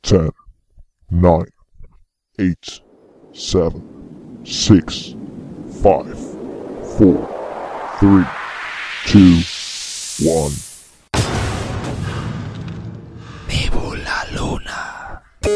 10, 9, 8, 7, 6, 5, 4, 3, 2, 1.